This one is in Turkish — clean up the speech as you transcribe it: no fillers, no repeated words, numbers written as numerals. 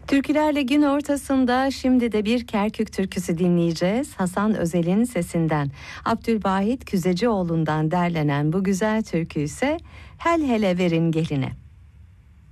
Türkülerle gün ortasında şimdi de bir Kerkük türküsü dinleyeceğiz. Hasan Özel'in sesinden, Abdülvahit Küzecioğlu'ndan derlenen bu güzel türkü ise Hel hele verin geline.